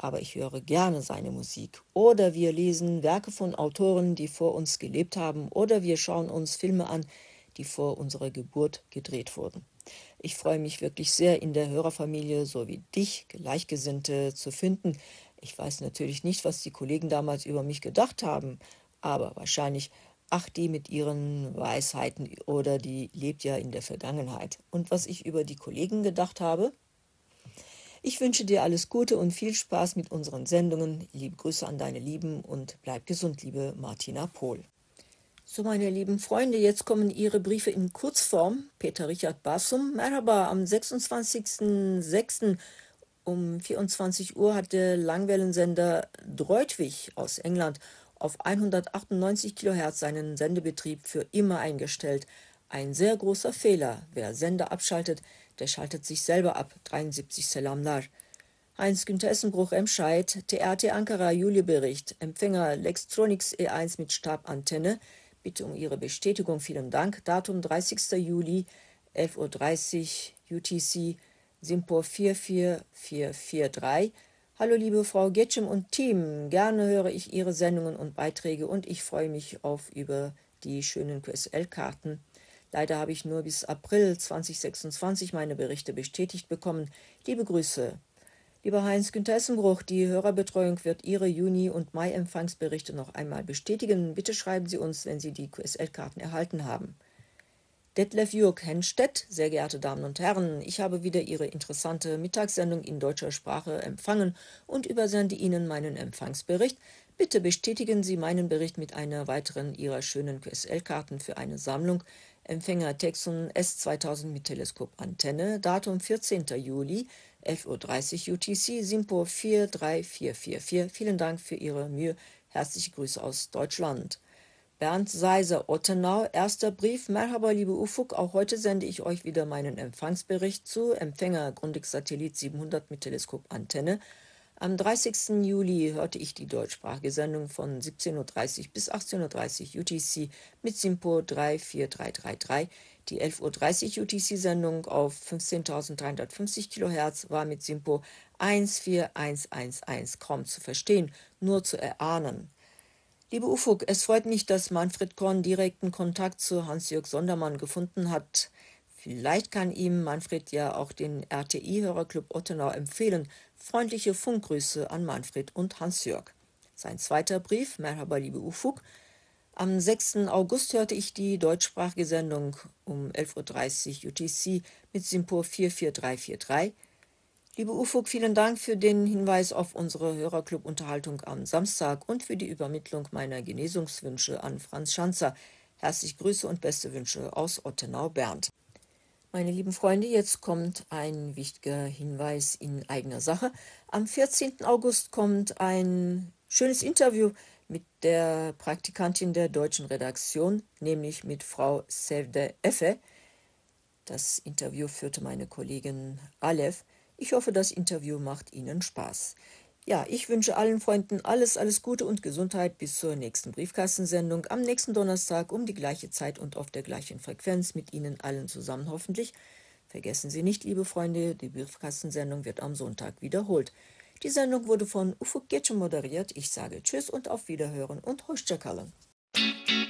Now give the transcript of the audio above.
aber ich höre gerne seine Musik. Oder wir lesen Werke von Autoren, die vor uns gelebt haben, oder wir schauen uns Filme an, die vor unserer Geburt gedreht wurden. Ich freue mich wirklich sehr, in der Hörerfamilie sowie dich, Gleichgesinnte, zu finden. Ich weiß natürlich nicht, was die Kollegen damals über mich gedacht haben, aber wahrscheinlich, ach, die mit ihren Weisheiten oder die lebt ja in der Vergangenheit. Und was ich über die Kollegen gedacht habe? Ich wünsche dir alles Gute und viel Spaß mit unseren Sendungen. Liebe Grüße an deine Lieben und bleib gesund, liebe Martina Pohl. So, meine lieben Freunde, jetzt kommen Ihre Briefe in Kurzform. Peter Richard Bassum, Merhaba, am 26.06. um 24 Uhr hat der Langwellensender Droitwig aus England auf 198 Kilohertz seinen Sendebetrieb für immer eingestellt. Ein sehr großer Fehler. Wer Sender abschaltet, der schaltet sich selber ab. 73 Selamlar. Heinz-Günther Essenbruch, Remscheid, TRT Ankara, Julibericht, Empfänger Lextronics E1 mit Stabantenne. Bitte um Ihre Bestätigung, vielen Dank. Datum 30. Juli, 11:30 Uhr UTC, Simpor 44443. Hallo liebe Frau Getschem und Team, gerne höre ich Ihre Sendungen und Beiträge und ich freue mich über die schönen QSL-Karten. Leider habe ich nur bis April 2026 meine Berichte bestätigt bekommen. Liebe Grüße. Lieber Heinz-Günther Essenbruch, die Hörerbetreuung wird Ihre Juni- und Mai-Empfangsberichte noch einmal bestätigen. Bitte schreiben Sie uns, wenn Sie die QSL-Karten erhalten haben. Detlef Jürg Henstedt, sehr geehrte Damen und Herren, ich habe wieder Ihre interessante Mittagssendung in deutscher Sprache empfangen und übersende Ihnen meinen Empfangsbericht. Bitte bestätigen Sie meinen Bericht mit einer weiteren Ihrer schönen QSL-Karten für eine Sammlung. Empfänger Texon S2000 mit Teleskopantenne, Datum 14. Juli, 11:30 Uhr UTC, Simpo 43444. Vielen Dank für Ihre Mühe. Herzliche Grüße aus Deutschland. Bernd Seiser, Ottenau, erster Brief. Merhaba, liebe Ufuk, auch heute sende ich euch wieder meinen Empfangsbericht zu. Empfänger Grundig Satellit 700 mit Teleskopantenne. Am 30. Juli hörte ich die deutschsprachige Sendung von 17:30 bis 18:30 UTC mit Simpo 34333. Die 11:30 UTC-Sendung auf 15.350 Kilohertz war mit Simpo 14111 kaum zu verstehen, nur zu erahnen. Liebe Ufuk, es freut mich, dass Manfred Korn direkten Kontakt zu Hans-Jörg Sondermann gefunden hat. Vielleicht kann ihm Manfred ja auch den RTI-Hörerclub Ottenau empfehlen. Freundliche Funkgrüße an Manfred und Hans-Jörg. Sein zweiter Brief, Merhaba, liebe Ufuk. Am 6. August hörte ich die deutschsprachige Sendung um 11:30 Uhr UTC mit Simpur 44343. Liebe Ufuk, vielen Dank für den Hinweis auf unsere Hörerclub-Unterhaltung am Samstag und für die Übermittlung meiner Genesungswünsche an Franz Schanzer. Herzliche Grüße und beste Wünsche aus Ottenau-Bernd. Meine lieben Freunde, jetzt kommt ein wichtiger Hinweis in eigener Sache. Am 14. August kommt ein schönes Interview mit der Praktikantin der deutschen Redaktion, nämlich mit Frau Sevde Effe. Das Interview führte meine Kollegin Aleph. Ich hoffe, das Interview macht Ihnen Spaß. Ja, ich wünsche allen Freunden alles Gute und Gesundheit bis zur nächsten Briefkastensendung am nächsten Donnerstag um die gleiche Zeit und auf der gleichen Frequenz mit Ihnen allen zusammen hoffentlich. Vergessen Sie nicht, liebe Freunde, die Briefkastensendung wird am Sonntag wiederholt. Die Sendung wurde von Ufuk Getschem moderiert. Ich sage Tschüss und auf Wiederhören und Hoşça kalın.